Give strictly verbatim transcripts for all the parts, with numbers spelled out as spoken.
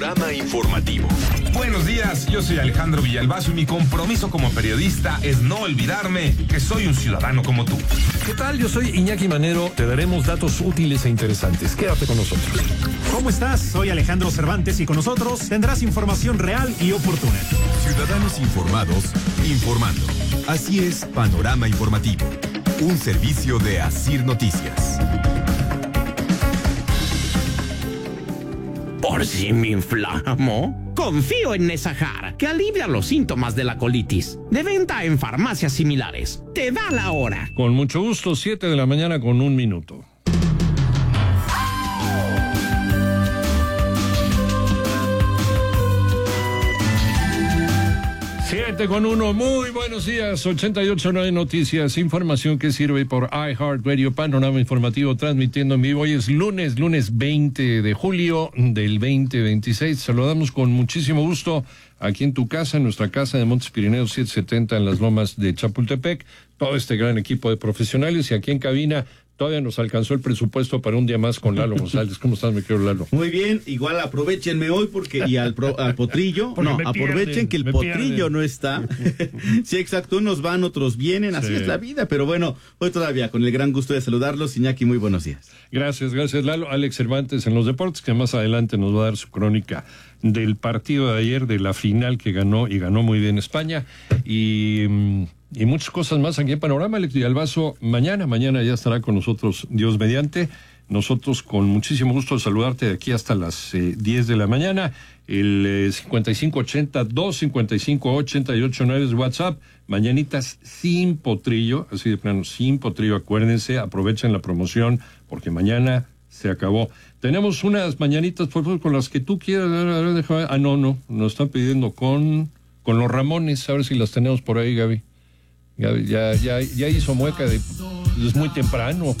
Panorama informativo. Buenos días, yo soy Alejandro Villalbazo y mi compromiso como periodista es no olvidarme que soy un ciudadano como tú. ¿Qué tal? Yo soy Iñaki Manero. Te daremos datos útiles e interesantes. Quédate con nosotros. ¿Cómo estás? Soy Alejandro Cervantes y con nosotros tendrás información real y oportuna. Ciudadanos informados, informando. Así es Panorama Informativo, un servicio de Asir Noticias. ¿Por si me inflamo? Confío en Nesahar, que alivia los síntomas de la colitis. De venta en farmacias similares. Te da la hora. Con mucho gusto, siete de la mañana con un minuto. siete con uno, muy buenos días, ochenta y ocho punto nueve Noticias, información que sirve por iHeartRadio, Panorama Informativo, transmitiendo en vivo. Hoy es lunes, lunes veinte de julio del veinte veintiséis. Saludamos con muchísimo gusto aquí en tu casa, en nuestra casa de Montes Pirineos setecientos setenta en las Lomas de Chapultepec, todo este gran equipo de profesionales, y aquí en cabina todavía nos alcanzó el presupuesto para un día más con Lalo González. ¿Cómo estás, mi querido Lalo? Muy bien, igual aprovechenme hoy porque y al, pro, al potrillo, no, aprovechen pierden, que el potrillo pierden. No está. Sí, exacto, unos van, otros vienen, así sí. Es la vida, pero bueno, hoy todavía con el gran gusto de saludarlos. Iñaki, muy buenos días. Gracias, gracias, Lalo. Alex Cervantes en los deportes, que más adelante nos va a dar su crónica del partido de ayer, de la final que ganó, y ganó muy bien España, y... y muchas cosas más aquí en Panorama. Alex Villalbazo, mañana, mañana ya estará con nosotros, Dios mediante. Nosotros con muchísimo gusto de saludarte de aquí hasta las eh, diez de la mañana. El eh, cincuenta y cinco ochenta, dos cincuenta y cinco ochenta y ocho nueve es WhatsApp. Mañanitas sin potrillo, así de plano, sin potrillo. Acuérdense, aprovechen la promoción porque mañana se acabó. Tenemos unas mañanitas, por favor, con las que tú quieras. A ver, a ver, déjame. Ah, no, no, nos están pidiendo con, con los Ramones. A ver si las tenemos por ahí, Gaby. Ya, ya, ya, ya hizo mueca de... es muy temprano.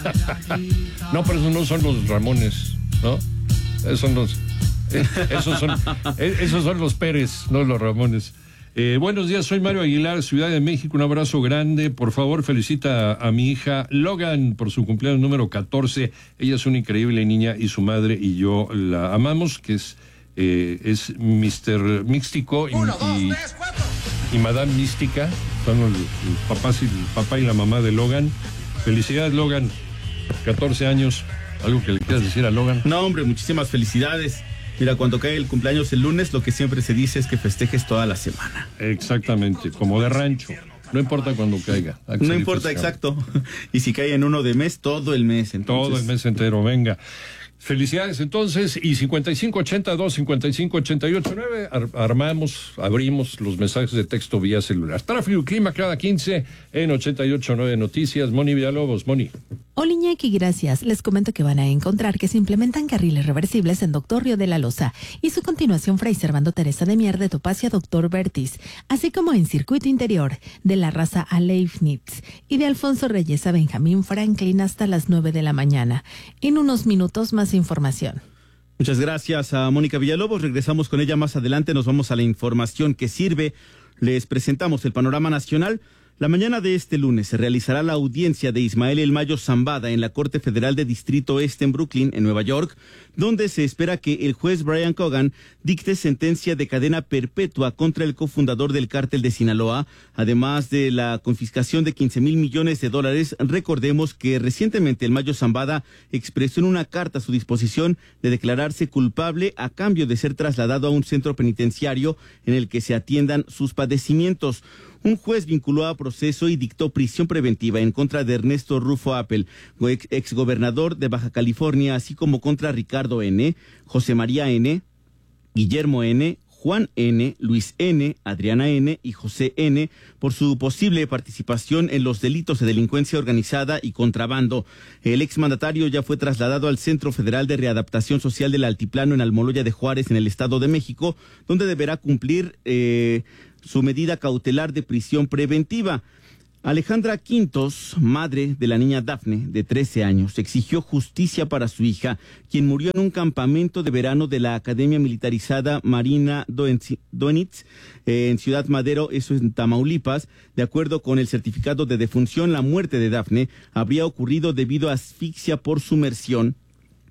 No, pero esos no son los Ramones, ¿no? Esos son los... Eh, esos son eh, esos son los Pérez, no los Ramones. Eh, buenos días, soy Mario Aguilar, Ciudad de México. Un abrazo grande. Por favor, felicita a, a mi hija Logan por su cumpleaños número catorce. Ella es una increíble niña y su madre y yo la amamos, que es, eh, es mister Místico y, Uno, dos, y, tres, cuatro. y Madame Mística. Son los, los papás y el papá y la mamá de Logan. Felicidades, Logan. catorce años. ¿Algo que le quieras decir a Logan? No, hombre, muchísimas felicidades. Mira, cuando cae el cumpleaños el lunes, lo que siempre se dice es que festejes toda la semana. Exactamente, como de rancho. No importa cuando caiga. No importa, exacto. Y si cae en uno de mes, todo el mes. Entonces... Todo el mes entero, venga. Felicidades entonces, y cincuenta y cinco ochenta, dos cincuenta y cinco ochenta y ocho nueve, ar armamos, abrimos los mensajes de texto vía celular. Tráfico y clima cada quince en ochenta y ocho nueve Noticias. Moni Villalobos, Moni. Hola, Iñaki, gracias. Les comento que van a encontrar que se implementan carriles reversibles en Doctor Río de la Loza y su continuación Fray Servando Teresa de Mier de Topacio a Doctor Bertis, así como en circuito interior de la Raza a Leibniz y de Alfonso Reyes a Benjamín Franklin hasta las nueve de la mañana. En unos minutos más información. Muchas gracias a Mónica Villalobos. Regresamos con ella más adelante. Nos vamos a la información que sirve. Les presentamos el panorama nacional. La mañana de este lunes se realizará la audiencia de Ismael El Mayo Zambada en la Corte Federal de Distrito Este en Brooklyn, en Nueva York, donde se espera que el juez Brian Cogan dicte sentencia de cadena perpetua contra el cofundador del cártel de Sinaloa, además de la confiscación de quince mil millones de dólares. Recordemos que recientemente El Mayo Zambada expresó en una carta su disposición de declararse culpable a cambio de ser trasladado a un centro penitenciario en el que se atiendan sus padecimientos. Un juez vinculó a proceso y dictó prisión preventiva en contra de Ernesto Rufo Appel, ex exgobernador de Baja California, así como contra Ricardo N., José María N., Guillermo N., Juan N., Luis N., Adriana N. y José N. por su posible participación en los delitos de delincuencia organizada y contrabando. El exmandatario ya fue trasladado al Centro Federal de Readaptación Social del Altiplano en Almoloya de Juárez, en el Estado de México, donde deberá cumplir eh, su medida cautelar de prisión preventiva. Alejandra Quintos, madre de la niña Dafne, de trece años, exigió justicia para su hija, quien murió en un campamento de verano de la Academia Militarizada Marina Doenitz, eh, en Ciudad Madero, eso en Tamaulipas. De acuerdo con el certificado de defunción, la muerte de Dafne habría ocurrido debido a asfixia por sumersión,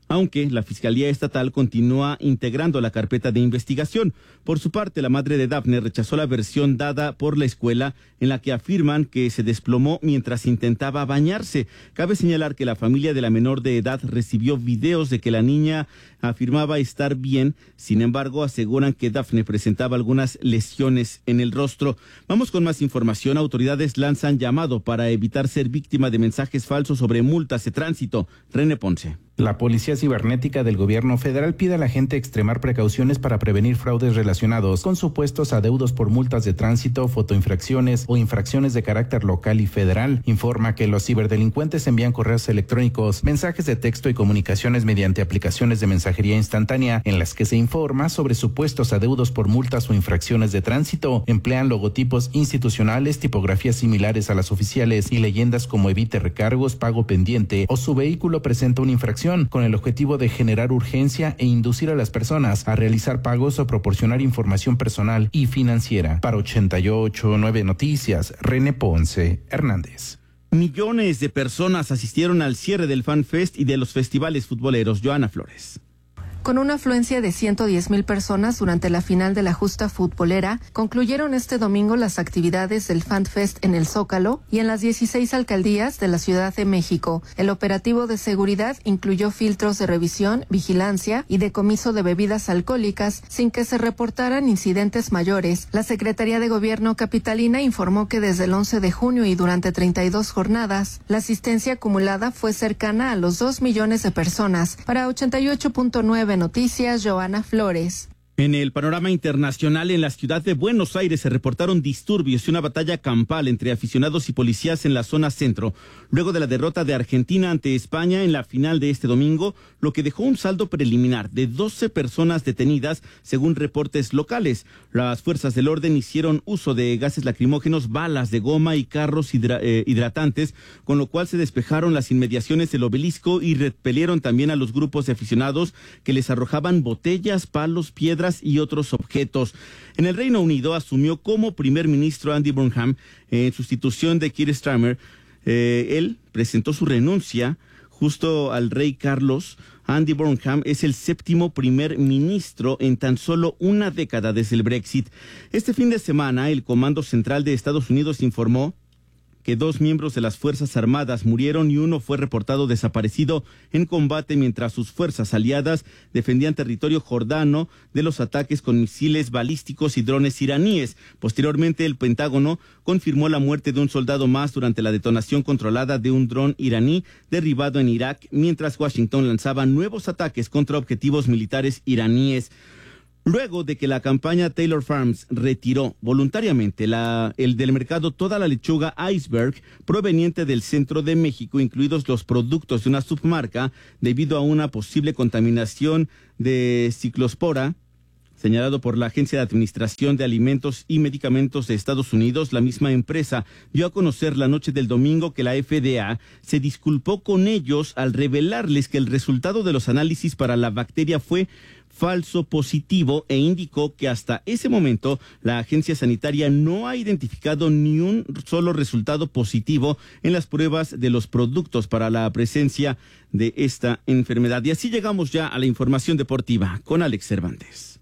aunque la Fiscalía Estatal continúa integrando la carpeta de investigación. Por su parte, la madre de Dafne rechazó la versión dada por la escuela en la que afirman que se desplomó mientras intentaba bañarse. Cabe señalar que la familia de la menor de edad recibió videos de que la niña afirmaba estar bien, sin embargo aseguran que Dafne presentaba algunas lesiones en el rostro. Vamos con más información. Autoridades lanzan llamado para evitar ser víctima de mensajes falsos sobre multas de tránsito. René Ponce. La Policía Cibernética del Gobierno Federal pide a la gente extremar precauciones para prevenir fraudes relacionados con supuestos adeudos por multas de tránsito, fotoinfracciones o infracciones de carácter local y federal. Informa que los ciberdelincuentes envían correos electrónicos, mensajes de texto y comunicaciones mediante aplicaciones de mensajería instantánea en las que se informa sobre supuestos adeudos por multas o infracciones de tránsito. Emplean logotipos institucionales, tipografías similares a las oficiales y leyendas como evite recargos, pago pendiente o su vehículo presenta una infracción, con el objetivo de generar urgencia e inducir a las personas a realizar pagos o proporcionar información personal y financiera. Para ochenta y ocho punto nueve Noticias, René Ponce Hernández. Millones de personas asistieron al cierre del Fan Fest y de los festivales futboleros. Joana Flores. Con una afluencia de ciento diez mil personas durante la final de la justa futbolera, concluyeron este domingo las actividades del Fan Fest en el Zócalo y en las dieciséis alcaldías de la Ciudad de México. El operativo de seguridad incluyó filtros de revisión, vigilancia y decomiso de bebidas alcohólicas sin que se reportaran incidentes mayores. La Secretaría de Gobierno capitalina informó que desde el once de junio y durante treinta y dos jornadas, la asistencia acumulada fue cercana a los dos millones de personas. Para ochenta y ocho punto nueve Noticias, Joana Flores. En el panorama internacional, en la ciudad de Buenos Aires se reportaron disturbios y una batalla campal entre aficionados y policías en la zona centro, luego de la derrota de Argentina ante España en la final de este domingo, lo que dejó un saldo preliminar de doce personas detenidas, según reportes locales. Las fuerzas del orden hicieron uso de gases lacrimógenos, balas de goma y carros hidra- eh, hidratantes, con lo cual se despejaron las inmediaciones del obelisco y repelieron también a los grupos de aficionados que les arrojaban botellas, palos, piedras y otros objetos. En el Reino Unido asumió como primer ministro Andy Burnham en sustitución de Keir Starmer. Eh, él presentó su renuncia justo al rey Carlos. Andy Burnham es el séptimo primer ministro en tan solo una década desde el Brexit. Este fin de semana, el Comando Central de Estados Unidos informó que dos miembros de las Fuerzas Armadas murieron y uno fue reportado desaparecido en combate mientras sus fuerzas aliadas defendían territorio jordano de los ataques con misiles balísticos y drones iraníes. Posteriormente, el Pentágono confirmó la muerte de un soldado más durante la detonación controlada de un dron iraní derribado en Irak, mientras Washington lanzaba nuevos ataques contra objetivos militares iraníes. Luego de que la campaña Taylor Farms retiró voluntariamente la, el del mercado toda la lechuga Iceberg proveniente del centro de México, incluidos los productos de una submarca, debido a una posible contaminación de ciclospora, señalado por la Agencia de Administración de Alimentos y Medicamentos de Estados Unidos, la misma empresa dio a conocer la noche del domingo que la F D A se disculpó con ellos al revelarles que el resultado de los análisis para la bacteria fue falso positivo e indicó que hasta ese momento la agencia sanitaria no ha identificado ni un solo resultado positivo en las pruebas de los productos para la presencia de esta enfermedad. Y así llegamos ya a la información deportiva con Alex Cervantes.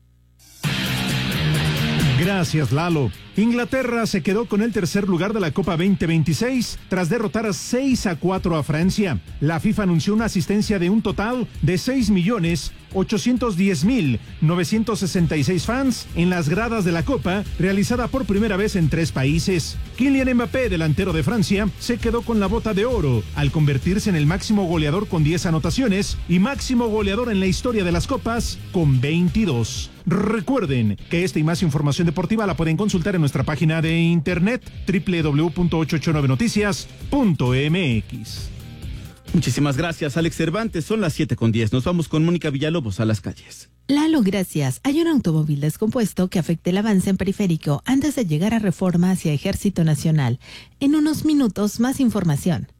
Gracias, Lalo. Inglaterra se quedó con el tercer lugar de la Copa veinte veintiséis tras derrotar seis a cuatro a Francia. La FIFA anunció una asistencia de un total de seis millones ochocientos diez mil novecientos sesenta y seis fans en las gradas de la Copa, realizada por primera vez en tres países. Kylian Mbappé, delantero de Francia, se quedó con la bota de oro al convertirse en el máximo goleador con diez anotaciones y máximo goleador en la historia de las Copas con veintidós. Recuerden que esta y más información deportiva la pueden consultar en nuestra página de internet doble u doble u doble u punto ochocientos ochenta y nueve noticias punto m x. Muchísimas gracias, Alex Cervantes. Son las siete con diez. Nos vamos con Mónica Villalobos a las calles. Lalo, gracias. Hay un automóvil descompuesto que afecta el avance en Periférico antes de llegar a Reforma hacia Ejército Nacional. En unos minutos, más información.